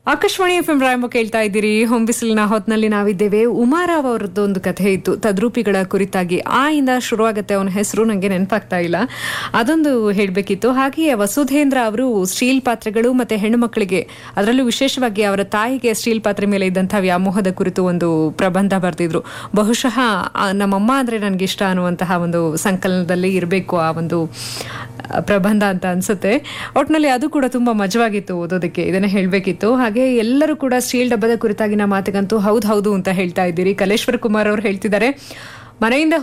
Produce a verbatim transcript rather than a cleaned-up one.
Akashvani F M Rayamma ಕೇಳ್ತಾ ಇದ್ದೀರಿ. ಹೊಂಬಿಸಿಲಿನ ಹೊತ್ನಲ್ಲಿ ನಾವಿದ್ದೇವೆ. ಉಮಾರಾವ್ ಅವರದ್ದು ಒಂದು ಕಥೆ ಇತ್ತು ತದ್ರೂಪಿಗಳ ಕುರಿತಾಗಿ. ಆ ಇಂದ ಶುರುವಾಗುತ್ತೆ, ಅವನ ಹೆಸರು ನನಗೆ ನೆನಪಾಗ್ತಾ ಇಲ್ಲ, ಅದೊಂದು ಹೇಳಬೇಕಿತ್ತು. ಹಾಗೆಯೇ ವಸುಧೇಂದ್ರ ಅವರು ಸ್ಟೀಲ್ ಪಾತ್ರೆಗಳು ಮತ್ತೆ ಹೆಣ್ಣು ಮಕ್ಕಳಿಗೆ, ಅದರಲ್ಲೂ ವಿಶೇಷವಾಗಿ ಅವರ ತಾಯಿಗೆ ಸ್ಟೀಲ್ ಪಾತ್ರೆ ಮೇಲೆ ಇದ್ದಂತಹ ವ್ಯಾಮೋಹದ ಕುರಿತು ಒಂದು ಪ್ರಬಂಧ ಬರೆದಿದ್ರು. ಬಹುಶಃ ನಮ್ಮಮ್ಮ ಅಂದ್ರೆ ನನಗಿಷ್ಟ ಅನ್ನುವಂತಹ ಒಂದು ಸಂಕಲನದಲ್ಲಿ ಇರಬೇಕು ಆ ಒಂದು ಪ್ರಬಂಧ ಅಂತ ಅನ್ಸುತ್ತೆ. ಒಟ್ನಲ್ಲಿ ಅದು ಕೂಡ ತುಂಬಾ ಮಜವಾಗಿತ್ತು ಓದೋದಕ್ಕೆ, ಇದನ್ನ ಹೇಳಬೇಕಿತ್ತು. ಹಾಗೆ ಎಲ್ಲರೂ ಕೂಡ ಸ್ಟೀಲ್ ಡಬ್ಬದ ಕುರಿತಾಗಿನ ಮಾತಿಗಂತೂ ಹೌದು ಹೌದು ಅಂತ ಹೇಳ್ತಾ ಇದ್ದೀರಿ. ಕಲೇಶ್ವರ ಕುಮಾರ್ ಅವರು ಹೇಳ್ತಿದ್ದಾರೆ, ಮನೆಯಿಂದ